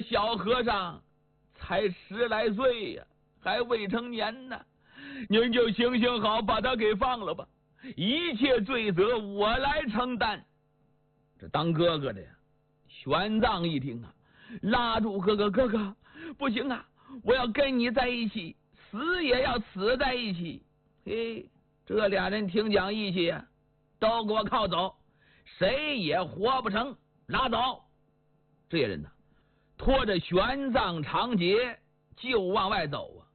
小和尚才10来岁呀，还未成年呢，您就行好，把他给放了吧，一切罪责我来承担。这当哥哥的呀，玄奘一听啊，拉住哥哥，不行啊，我要跟你在一起，死也要死在一起。嘿，这俩人挺讲义气呀，都给我铐走，谁也活不成，拉走。这些人呢，拖着玄奘、长捷就往外走啊。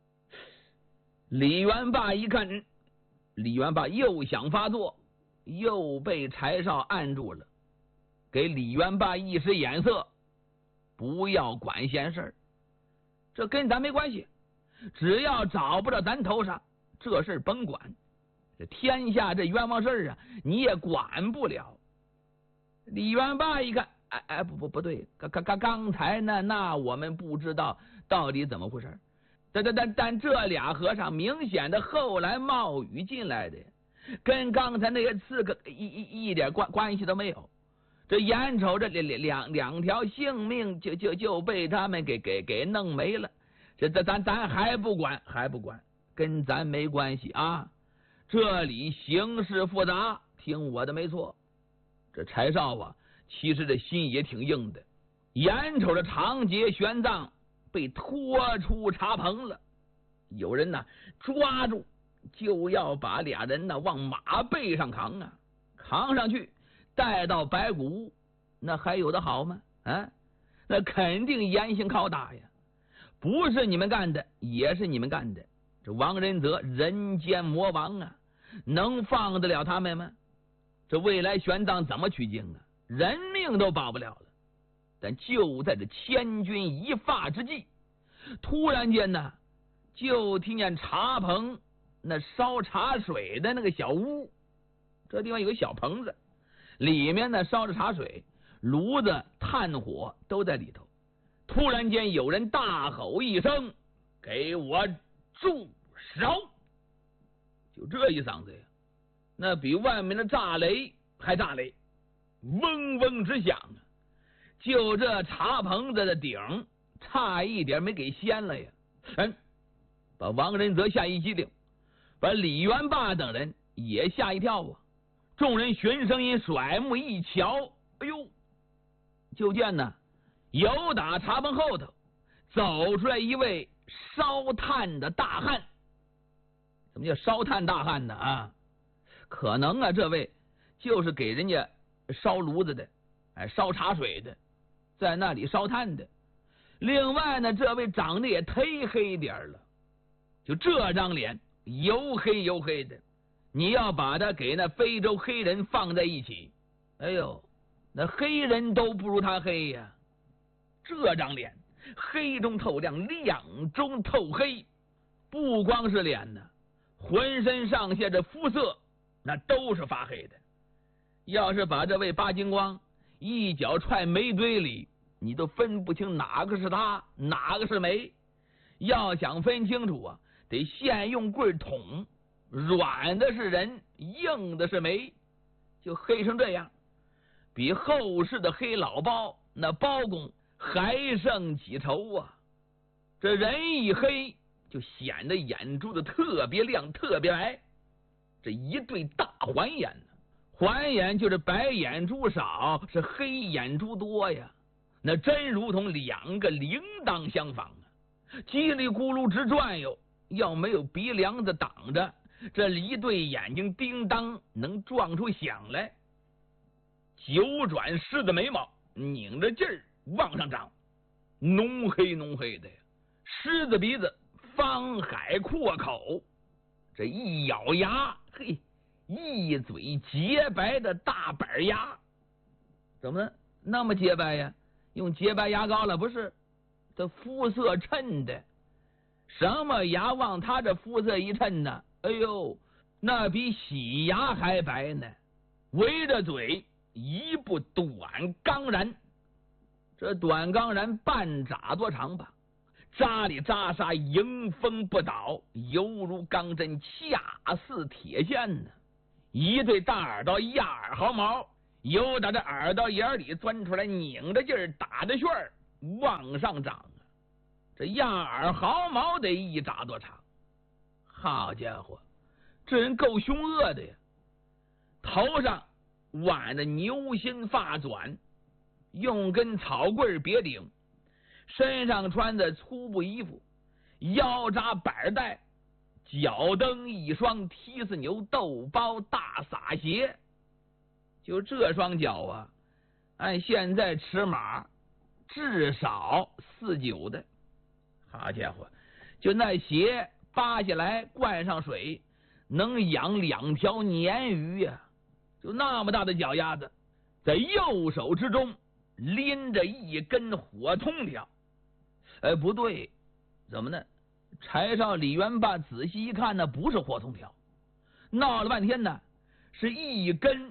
李元霸一看，李元霸又想发作，又被柴少按住了，给李元霸一使眼色，不要管闲事，这跟咱没关系，只要找不着咱头上，这事甭管，这天下这冤枉事啊，你也管不了。李元霸一看，不对，刚才那我们不知道到底怎么回事，但这俩和尚明显的后来冒雨进来的，跟刚才那些刺客一点关系都没有。这眼瞅着两条性命就被他们给弄没了，这咱还不管，跟咱没关系啊！这里形势复杂，听我的没错。这柴少啊，其实这心也挺硬的，眼瞅着长捷、玄奘被拖出茶棚了，有人呢抓住，就要把俩人呢往马背上扛啊，扛上去带到白骨屋，那还有的好吗？啊，那肯定严刑拷打呀！不是你们干的，也是你们干的。这王仁泽人间魔王啊，能放得了他们吗？这未来玄奘怎么取经啊？人命都保不了了。但就在这千钧一发之际，突然间呢，就听见茶棚那烧茶水的那个小屋，这地方有个小棚子，里面呢烧着茶水，炉子炭火都在里头。突然间有人大吼一声，给我住手！就这一嗓子呀，那比外面的炸雷还炸雷，嗡嗡直响啊！就这茶棚子的顶差一点没给掀了呀！把王仁泽吓一激灵，把李元霸等人也吓一跳啊！众人循声音甩目一瞧，哎呦，就见呢由打茶棚后头走出来一位烧炭的大汉。什么叫烧炭大汉呢？啊，可能啊，这位就是给人家烧炉子的，烧茶水的，在那里烧炭的。另外呢，这位长得也忒黑点了，就这张脸黝黑的，你要把他给那非洲黑人放在一起，哎呦，那黑人都不如他黑呀！这张脸黑中透亮，亮中透黑，不光是脸呢，浑身上下这肤色那都是发黑的。要是把这位巴金光一脚踹煤堆里，你都分不清哪个是他，哪个是煤。要想分清楚啊，得先用棍捅，软的是人，硬的是煤，就黑成这样，比后世的黑老包那包公还胜几筹啊！这人一黑，就显得眼珠子特别亮，特别白。这一对大环眼呢，环眼就是白眼珠少，是黑眼珠多呀。那真如同两个铃铛相仿啊，叽里咕噜直转悠。要没有鼻梁子挡着，这一对眼睛叮当能撞出响来。九转狮子眉毛拧着劲儿往上长，浓黑的呀。狮子鼻子方海阔口，这一咬牙，嘿，一嘴洁白的大板牙。怎么那么洁白呀？用洁白牙膏了？不是，这肤色衬的。什么牙往他这肤色一衬呢？哎呦，那比洗牙还白呢。围着嘴一部短钢髯，这短钢髯半拃多长吧，扎里扎沙，迎风不倒，犹如钢针，恰似铁线呢。一对大耳朵压耳毫毛，由打这耳朵眼里钻出来，拧着劲儿打着旋儿， 往上长啊，这压耳毫毛得1拃多长。好家伙，这人够凶恶的呀！头上挽着牛心发卷，用根草棍别顶，身上穿着粗布衣服，腰扎板带，脚蹬一双踢死牛豆包大撒鞋。就这双脚啊，按现在尺码至少4.9的。好家伙，就那鞋扒下来灌上水，能养2条鲶鱼呀！就那么大的脚丫子，在右手之中拎着一根火通条。不对，怎么呢？柴少李元霸仔细一看，那不是火通条，闹了半天呢，是一根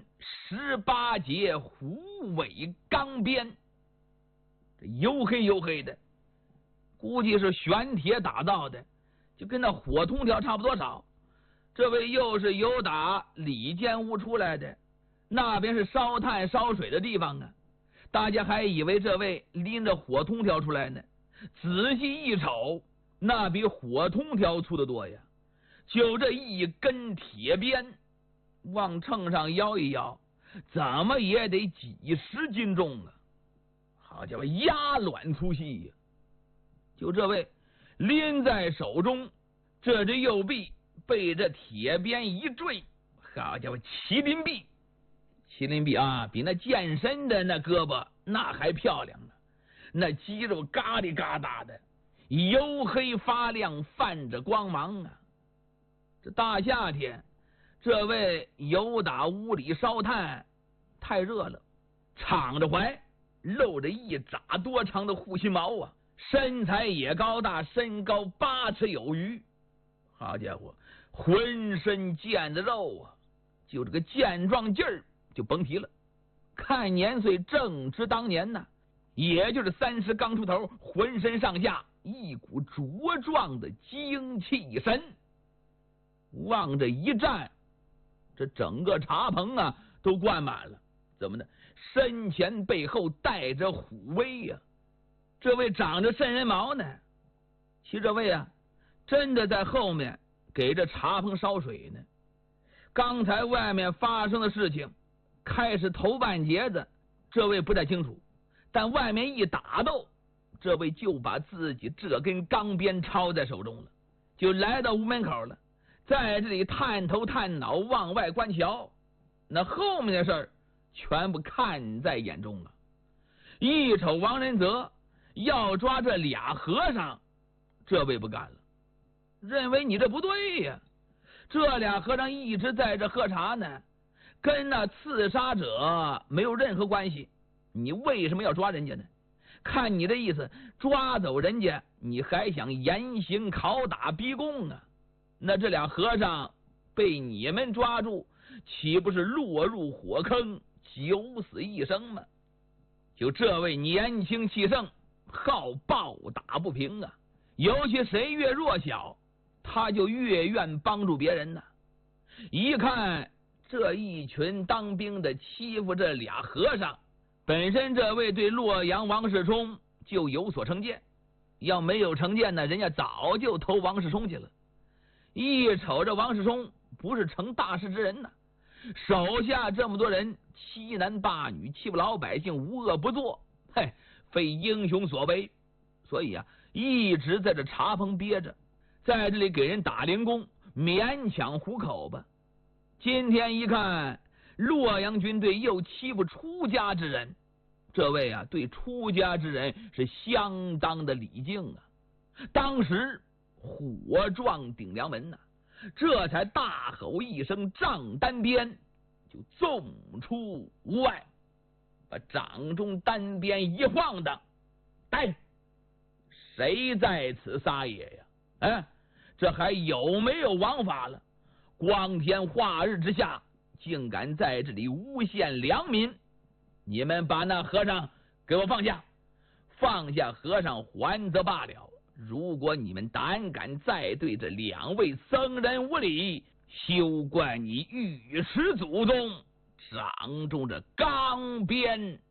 18节虎尾钢鞭，这黝黑黝黑的，估计是玄铁打造的，就跟那火通条差不多少。这位又是由打里间屋出来的，那边是烧炭烧水的地方啊，大家还以为这位拎着火通条出来呢，仔细一瞅，那比火通条粗得多呀！就这一根铁鞭，往秤上摇一摇，怎么也得几十斤重啊！好家伙，鸭卵粗细呀！就这位拎在手中，这只右臂被这铁鞭一坠，好家伙，麒麟臂！麒麟臂啊，比那健身的那胳膊那还漂亮呢，那肌肉嘎里嘎达的，黝黑发亮，泛着光芒啊！这大夏天，这位由打屋里烧炭，太热了，敞着怀，露着1拃多长的护心毛啊，身材也高大，身高8尺有余。好家伙，浑身腱子肉啊，就这个健壮劲儿就甭提了。看年岁正值当年呢，也就是30刚出头，浑身上下一股茁壮的精气神。往这一站，这整个茶棚啊都灌满了。怎么呢？身前背后带着虎威呀！这位长着瘆人毛呢，其实这位啊，真的在后面给这茶棚烧水呢。刚才外面发生的事情，开始头半截子，这位不太清楚，但外面一打斗，这位就把自己这根钢鞭抄在手中了，就来到屋门口了，在这里探头探脑往外观瞧，那后面的事儿全部看在眼中了。一瞅王仁泽要抓这俩和尚，这位不干了，认为你这不对呀，这俩和尚一直在这喝茶呢，跟那刺杀者没有任何关系，你为什么要抓人家呢？看你的意思，抓走人家，你还想严刑拷打逼供啊？那这俩和尚被你们抓住，岂不是落入火坑，九死一生吗？就这位年轻气盛，好暴打不平啊！尤其谁越弱小，他就越愿帮助别人呢。一看这一群当兵的欺负这俩和尚，本身这位对洛阳王世充就有所成见，要没有成见呢，人家早就投王世充去了。一瞅这王世充不是成大事之人呢，手下这么多人欺男霸女，欺负老百姓，无恶不作，嘿，非英雄所为。所以啊，一直在这茶棚憋着，在这里给人打零工，勉强糊口吧。今天一看洛阳军队又欺负出家之人，这位啊对出家之人是相当的礼敬啊，当时火撞顶梁门呐，这才大吼一声，仗单鞭就纵出屋外，把掌中单鞭一晃荡，呆，谁在此撒野呀？哎，这还有没有王法了？光天化日之下，竟敢在这里诬陷良民！你们把那和尚给我放下，放下和尚还则罢了，如果你们胆敢再对这两位僧人无礼，休怪你尉迟祖宗掌中这钢鞭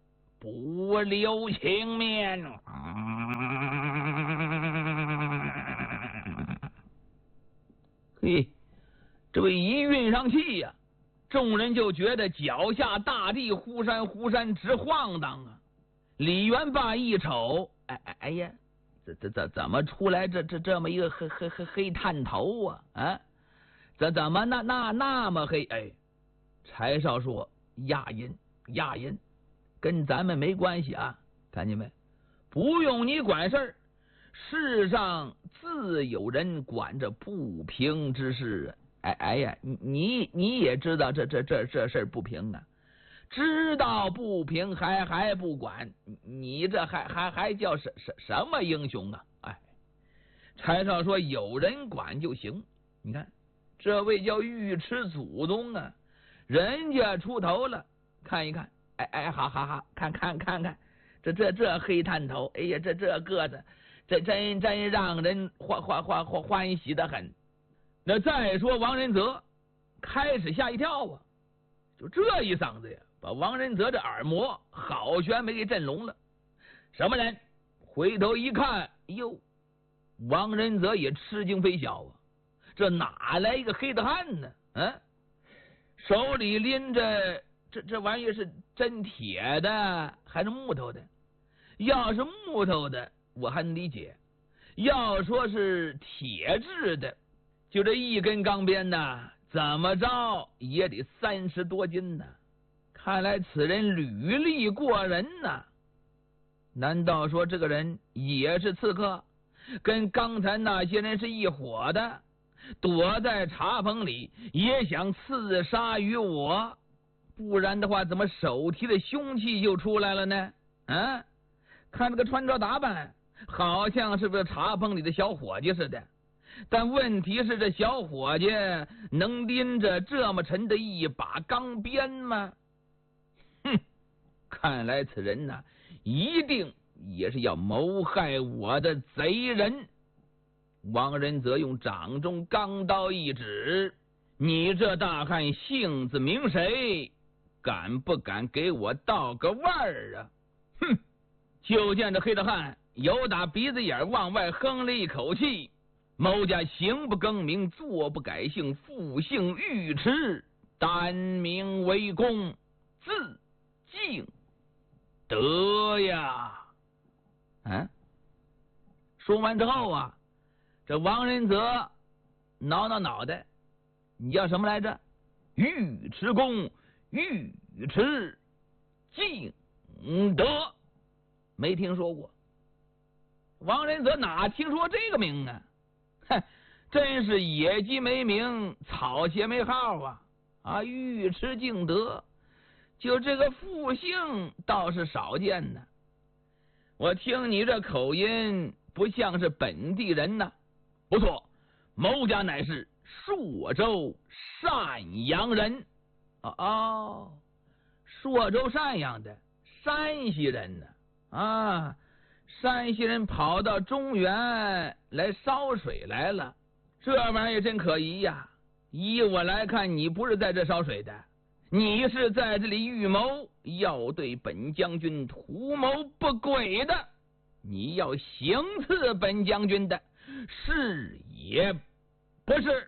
不留情面。嘿，这位一运上气呀，众人就觉得脚下大地忽闪直晃荡啊。李元霸一瞅，哎呀，怎么出来这么一个黑探头啊？啊，怎么那么黑？哎，柴少说亚音，跟咱们没关系啊，看见没？不用你管事儿，世上自有人管这不平之事啊。哎呀，你也知道这事儿不平啊，知道不平还不管，你这还叫什么英雄啊？哎，柴少说有人管就行。你看这位叫尉迟祖宗啊，人家出头了，看一看，哎，哈，看，这黑探头，哎呀，这个子，这真让人欢喜的很。那再说王仁泽开始吓一跳啊，就这一嗓子呀，把王仁泽这耳膜好悬没给震聋了。什么人？回头一看，哟，王仁泽也吃惊非小啊，这哪来一个黑大汉呢？手里拎着这玩意儿是真铁的还是木头的？要是木头的我还能理解，要说是铁制的，就这一根钢鞭呐，怎么着也得30多斤呢。看来此人履历过人呐。难道说这个人也是刺客，跟刚才那些人是一伙的，躲在茶棚里也想刺杀于我？不然的话怎么手提的凶器就出来了呢？看这个穿着打扮好像是个茶棚里的小伙计似的，但问题是这小伙计能拎着这么沉的一把钢鞭吗？看来此人呐，一定也是要谋害我的贼人。王仁泽用掌中钢刀一指，你这大汉姓子名谁？敢不敢给我道个腕儿啊？就见这黑大汉由打鼻子眼往外哼了一口气，某家行不更名，坐不改姓，复姓尉迟，单名为公，字敬德呀。说完之后啊，这王仁泽挠脑袋，你叫什么来着？尉迟公尉迟敬德，没听说过。王仁泽哪听说这个名啊？真是野鸡没名，草鞋没号啊！尉迟敬德，就这个复姓倒是少见呢。我听你这口音不像是本地人呐。不错，某家乃是朔州单阳人。朔州单阳的山西人呢。山西人跑到中原来烧水来了，这玩意儿真可疑呀！依我来看，你不是在这烧水的，你是在这里预谋要对本将军图谋不轨的，你要行刺本将军的，是也不是？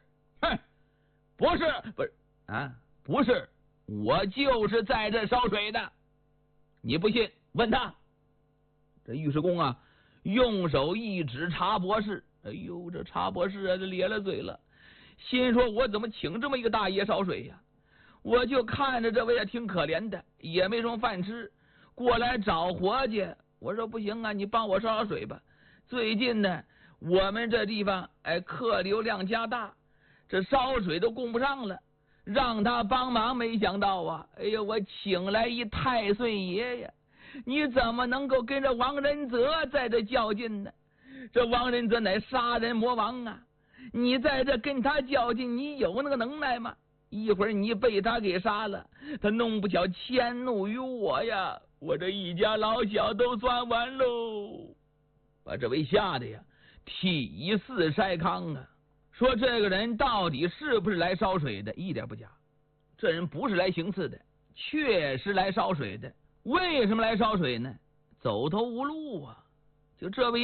不是，我就是在这烧水的。你不信，问他。这尉迟恭啊，用手一指查博士。哎呦，这查博士啊，这咧了嘴了，心说我怎么请这么一个大爷烧水呀？我就看着这位也挺可怜的，也没什么饭吃，过来找活计。我说不行啊，你帮我烧水吧。最近呢，我们这地方客流量加大，这烧水都供不上了，让他帮忙。没想到啊，哎呀，我请来一太岁爷呀！你怎么能够跟着王仁泽在这较劲呢？这王仁泽乃杀人魔王啊！你在这跟他较劲，你有那个能耐吗？一会儿你被他给杀了，他弄不巧迁怒于我呀，我这一家老小都算完喽！把这位吓得呀，体似筛糠啊！说这个人到底是不是来烧水的？一点不假，这人不是来行刺的，确实来烧水的。 为什么来烧水呢？走投无路啊！就这位